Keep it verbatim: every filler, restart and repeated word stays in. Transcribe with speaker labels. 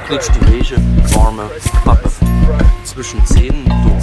Speaker 1: knickst die Wege, warme Pappe. Zwischen Zähnen, du